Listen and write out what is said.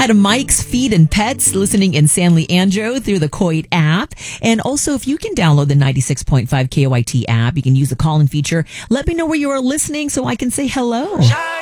had Mike's Feed and Pets listening in San Leandro through the Coit app. And also, if you can download the 96.5 KOIT app, you can use the call-in feature. Let me know where you are listening so I can say hello.